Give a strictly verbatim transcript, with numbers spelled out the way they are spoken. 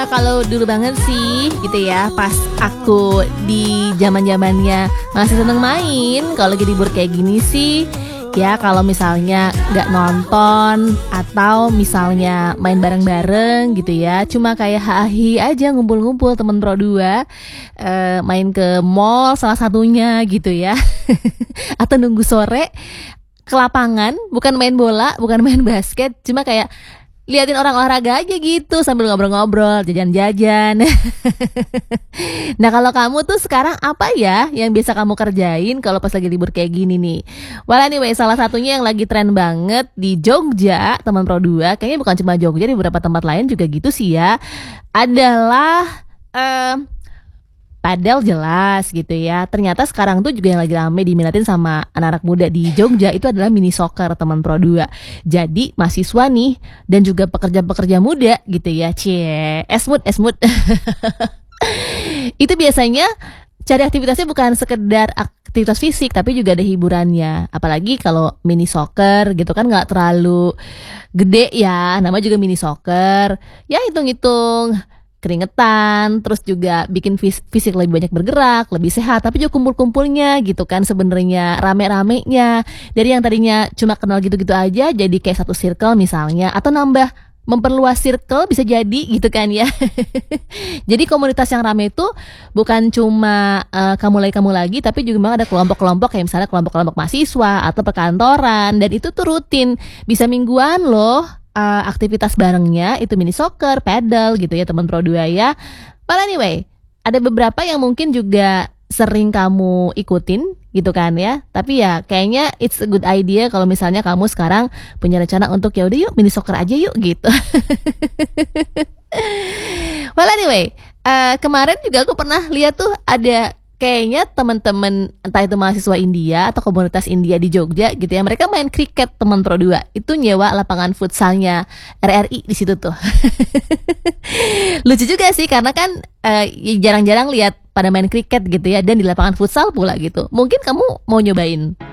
kalau dulu banget sih gitu ya, pas aku di zaman-zamannya masih seneng main, kalau lagi libur kayak gini sih ya, kalau misalnya nggak nonton atau misalnya main bareng-bareng gitu ya, cuma kayak hahi aja ngumpul-ngumpul temen Pro dua, eh, main ke mall salah satunya gitu ya. Atau nunggu sore ke lapangan, bukan main bola, bukan main basket, cuma kayak liatin orang olahraga aja gitu sambil ngobrol-ngobrol, jajan-jajan. Nah, kalau kamu tuh sekarang apa ya yang biasa kamu kerjain kalau pas lagi libur kayak gini nih? Well anyway, salah satunya yang lagi tren banget di Jogja, teman Pro dua, kayaknya bukan cuma Jogja, di beberapa tempat lain juga gitu sih ya, adalah eh padel jelas gitu ya. Ternyata sekarang tuh juga yang lagi rame diminatin sama anak-anak muda di Jogja itu adalah mini soccer, teman Pro dua. Jadi mahasiswa nih dan juga pekerja-pekerja muda gitu ya. Cie, esmut esmut. Itu biasanya cari aktivitasnya bukan sekedar aktivitas fisik, tapi juga ada hiburannya. Apalagi kalau mini soccer gitu kan nggak terlalu gede ya, nama juga mini soccer. Ya hitung-hitung keringetan, terus juga bikin fis- fisik lebih banyak bergerak, lebih sehat, tapi juga kumpul-kumpulnya gitu kan, sebenarnya rame-ramenya. Dari yang tadinya cuma kenal gitu-gitu aja, jadi kayak satu circle misalnya, atau nambah memperluas circle bisa jadi gitu kan ya. Jadi komunitas yang rame itu bukan cuma uh, kamu lagi kamu lagi, tapi juga memang ada kelompok-kelompok kayak misalnya kelompok-kelompok mahasiswa atau perkantoran, dan itu tuh rutin, bisa mingguan loh. Uh, aktivitas barengnya itu mini soccer, paddle gitu ya, teman Pro dua ya. But anyway, ada beberapa yang mungkin juga sering kamu ikutin gitu kan ya. Tapi ya kayaknya it's a good idea kalau misalnya kamu sekarang punya rencana untuk ya udah yuk mini soccer aja yuk gitu. Well anyway, uh, kemarin juga aku pernah lihat tuh ada kayaknya teman-teman entah itu mahasiswa India atau komunitas India di Jogja gitu ya, mereka main kriket, teman Pro dua. Itu nyewa lapangan futsalnya R R I di situ tuh. Lucu juga sih karena kan eh, jarang-jarang lihat pada main kriket gitu ya, dan di lapangan futsal pula gitu. Mungkin kamu mau nyobain?